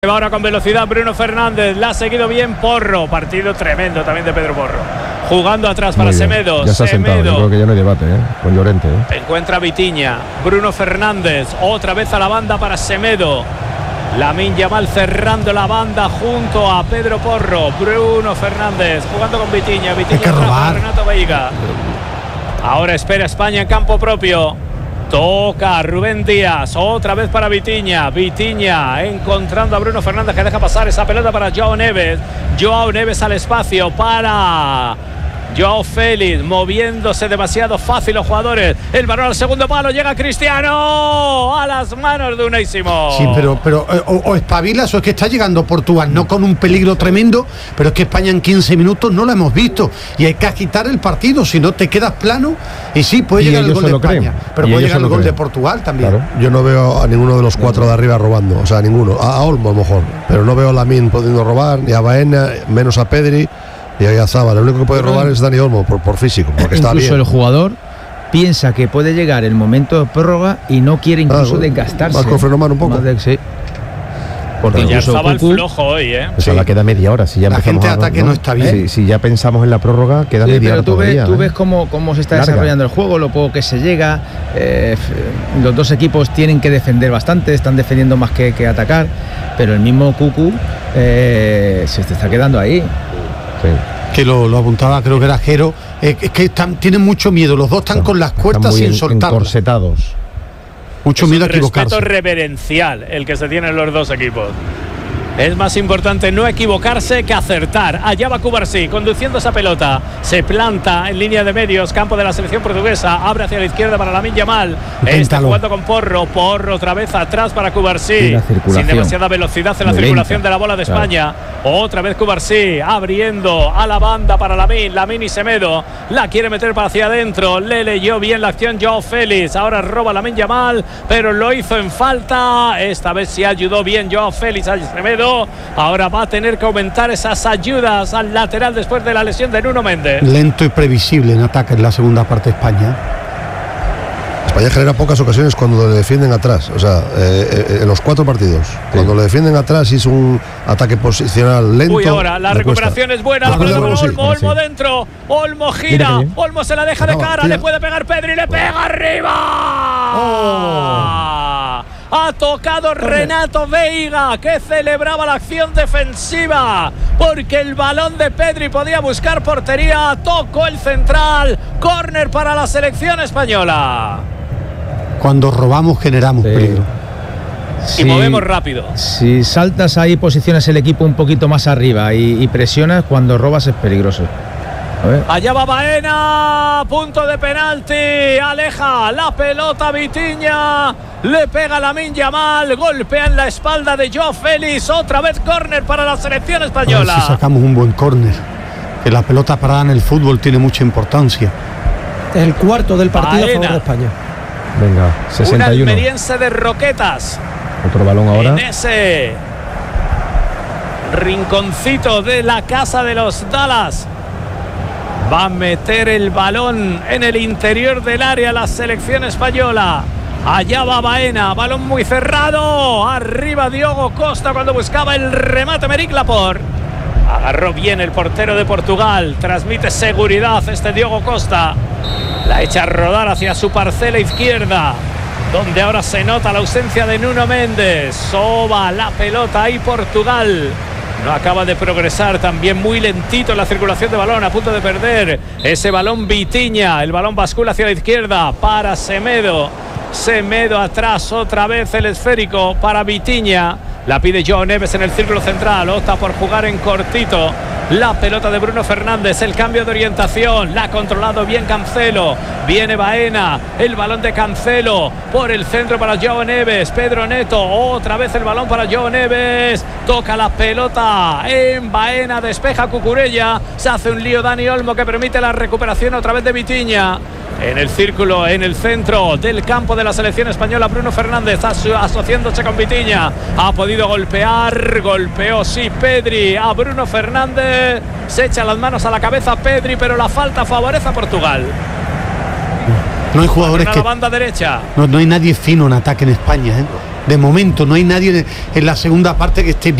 Ahora con velocidad Bruno Fernández, la ha seguido bien Porro, partido tremendo también de Pedro Porro, jugando atrás para Semedo. Ya se ha sentado, yo creo que ya no hay debate, con Llorente. Encuentra Vitinha, Bruno Fernández, otra vez a la banda para Semedo. Lamine Yamal cerrando la banda junto a Pedro Porro. Bruno Fernández jugando con Vitinha, hay que robar. Renato Veiga. Ahora espera España en campo propio. Toca Rubén Díaz, otra vez para Vitinha. Vitinha encontrando a Bruno Fernández, que deja pasar esa pelota para Joao Neves. Joao Neves al espacio para Joao Félix, moviéndose demasiado fácil los jugadores. El balón al segundo palo, llega Cristiano a las manos de Unai Simón. Sí, pero o espabilas o es que está llegando Portugal, no con un peligro tremendo, pero es que España en 15 minutos no lo hemos visto y hay que agitar el partido, si no te quedas plano y sí, puede llegar el gol de España, pero puede llegar el gol de Portugal también. Claro. Yo no veo a ninguno de los cuatro de arriba robando, o sea, ninguno. A Olmo a lo mejor, pero no veo a Lamine pudiendo robar, ni a Baena, menos a Pedri. Y ahí a Zaba, lo único que puede robar es Dani Olmo por físico, porque está bien. Incluso el jugador piensa que puede llegar el momento de prórroga y no quiere incluso desgastarse. Más con freno mano un poco. Sí. Porque ya estaba el flojo hoy, Eso la queda media hora. Si ya la gente de ataque no está bien. Si ya pensamos en la prórroga, queda media hora todavía. Tú ves cómo se está desarrollando el juego, lo poco que se llega. Los dos equipos tienen que defender bastante, están defendiendo más que atacar, pero el mismo Cucu se está quedando ahí. Sí. Que lo apuntaba, creo que era Jero, es que tienen mucho miedo, los dos están con las cuerdas sin soltar. Encorsetados. Mucho miedo a equivocarse. Respeto reverencial el que se tienen los dos equipos. Es más importante no equivocarse que acertar. Allá va Cubarsí conduciendo esa pelota. Se planta en línea de medios, campo de la selección portuguesa. Abre hacia la izquierda para Lamine Yamal. Está jugando con Porro. Porro otra vez atrás para Cubarsí. Sin demasiada velocidad en la circulación de la bola de España. Otra vez Cubarsí abriendo a la banda para Lamine y Semedo. La quiere meter para hacia adentro. Le leyó bien la acción Joao Félix. Ahora roba Lamine Yamal, pero lo hizo en falta. Esta vez sí ayudó bien Joao Félix a Semedo. Ahora va a tener que aumentar esas ayudas al lateral después de la lesión de Nuno Méndez. Lento y previsible en ataque en la segunda parte de España. España genera pocas ocasiones cuando le defienden atrás, o sea, en los 4 partidos. Cuando le defienden atrás y es un ataque posicional lento. Uy, ahora la recuperación es buena. Olmo dentro. Olmo gira. Olmo se la deja de cara. Le puede pegar Pedri. Le pega arriba. Ha tocado Renato Veiga, que celebraba la acción defensiva, porque el balón de Pedri podía buscar portería. Tocó el central. Córner para la selección española. Cuando robamos generamos peligro. Y movemos rápido. Si saltas ahí, posicionas el equipo un poquito más arriba y presionas, cuando robas es peligroso. Allá va Baena, punto de penalti, aleja la pelota Vitinha, le pega Lamine Yamal, golpea en la espalda de Joao Félix, otra vez córner para la selección española. Si sacamos un buen córner, que la pelota parada en el fútbol tiene mucha importancia. Es el cuarto del partido a favor de España. Venga, 61. Un almeriense de Roquetas. Otro balón ahora. En ese rinconcito de la casa de los Dallas. Va a meter el balón en el interior del área la selección española. Allá va Baena, balón muy cerrado. Arriba Diogo Costa cuando buscaba el remate Meric Laporte. Agarró bien el portero de Portugal. Transmite seguridad este Diogo Costa. La echa a rodar hacia su parcela izquierda, donde ahora se nota la ausencia de Nuno Méndez. Soba la pelota ahí Portugal. No acaba de progresar, también muy lentito en la circulación de balón, a punto de perder ese balón Vitinha. El balón bascula hacia la izquierda para Semedo. Semedo atrás, otra vez el esférico para Vitinha. La pide Joao Neves en el círculo central, opta por jugar en cortito. La pelota de Bruno Fernández, el cambio de orientación, la ha controlado bien Cancelo. Viene Baena, el balón de Cancelo por el centro para Joao Neves. Pedro Neto, otra vez el balón para Joao Neves. Toca la pelota en Baena, despeja Cucurella. Se hace un lío Dani Olmo que permite la recuperación otra vez de Vitinha. En el círculo, en el centro del campo de la selección española, Bruno Fernández asociándose con Vitinha. Ha podido golpear, golpeó sí Pedri a Bruno Fernández. Se echa las manos a la cabeza Pedri, pero la falta favorece a Portugal. No hay jugadores a la banda derecha. No hay nadie fino en ataque en España, De momento no hay nadie en la segunda parte que esté bien.